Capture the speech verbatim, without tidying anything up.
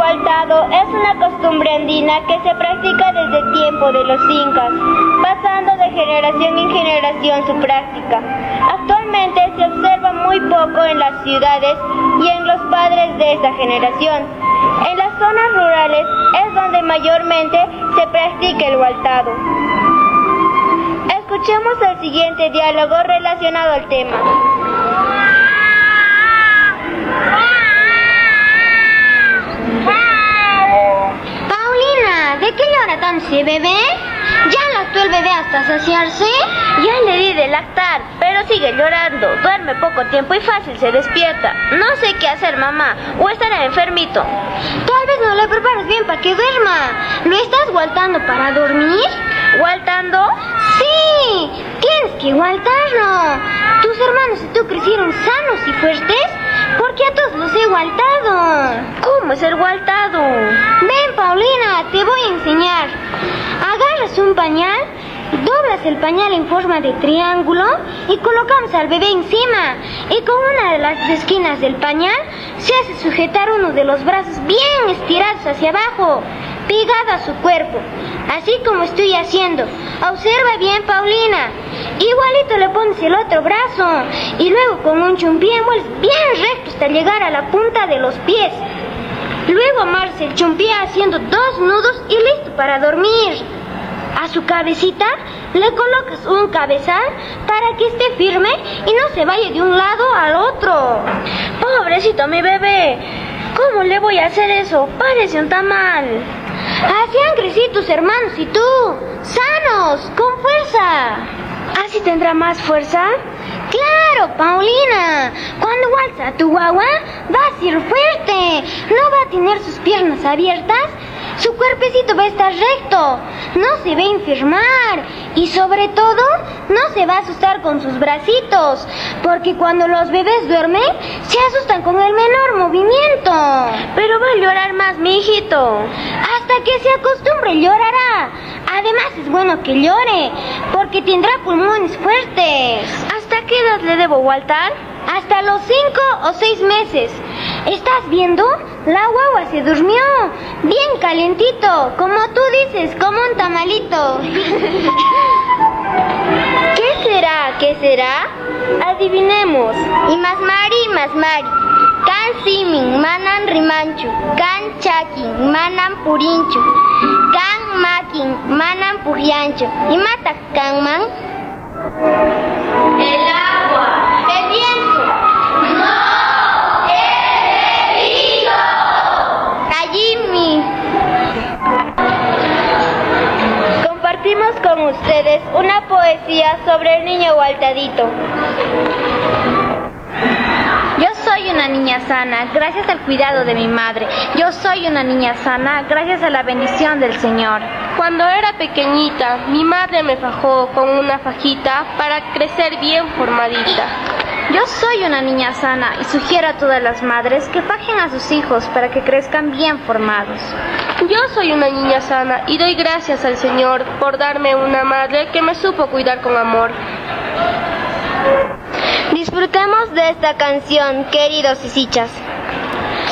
gualtado es una costumbre andina que se practica desde el tiempo de los incas, pasando de generación en generación su práctica. Actualmente se observa muy poco en las ciudades y en los padres de esta generación. En las zonas rurales es donde mayormente se practica el gualtado. Escuchemos el siguiente diálogo relacionado al tema. Paulina, ¿de qué llora tanto ese bebé? ¿Ya lactó el bebé hasta saciarse? Ya le di de lactar, pero sigue llorando. Duerme poco tiempo y fácil se despierta. No sé qué hacer, mamá, o estará enfermito. Tal vez no le prepares bien para que duerma. ¿Lo estás gualtando para dormir? ¿Gualtando? Sí, tienes que gualtarlo. Tus hermanos y tú crecieron sanos y fuertes porque a todos los he gualtado. ¿Cómo es el gualtado? Ven, Paulina, te voy a enseñar. Agarras un pañal, doblas el pañal en forma de triángulo y colocamos al bebé encima. Y con una de las esquinas del pañal se hace sujetar uno de los brazos bien estirados hacia abajo, pegado a su cuerpo, así como estoy haciendo. Observa bien, Paulina. Igualito le pones el otro brazo y luego con un chumpié envuelves bien recto hasta llegar a la punta de los pies. Luego amarras el chumpié haciendo dos nudos y listo para dormir. A su cabecita le colocas un cabezal para que esté firme y no se vaya de un lado al otro. Pobrecito mi bebé, ¿cómo le voy a hacer eso? Parece un tamal. Así han crecido tus hermanos y tú, sanos, con fuerza. ¿Así tendrá más fuerza? Claro, Paulina. Cuando walza a tu guagua, va a ser fuerte. No va a tener sus piernas abiertas. Su cuerpecito va a estar recto. No se va a enfermar. Y sobre todo, no se va a asustar con sus bracitos. Porque cuando los bebés duermen, se asustan con el menor movimiento. Pero va a llorar más, mi hijito. Hasta que se acostumbre, llorará. Además, es bueno que llore, porque tendrá pulmones fuertes. ¿Hasta qué edad le debo gualtar? Hasta los cinco o seis meses. ¿Estás viendo? La guagua se durmió. Bien calientito, como tú dices, como un tamalito. ¿Qué será? ¿Qué será? Adivinemos. Imasmari, masmari. Kan simin, manan rimanchu. Kan chakin, manan purinchu. Kan makin, manan purianchu. ¿Imata kan man? El agua. El viento. No, el río. Kajimi. Compartimos con ustedes una poesía sobre el niño gualtadito. Yo soy una niña sana gracias al cuidado de mi madre. Yo soy una niña sana gracias a la bendición del Señor. Cuando era pequeñita, mi madre me fajó con una fajita para crecer bien formadita. Yo soy una niña sana y sugiero a todas las madres que fajen a sus hijos para que crezcan bien formados. Yo soy una niña sana y doy gracias al Señor por darme una madre que me supo cuidar con amor. Disfrutemos de esta canción, queridos isichas.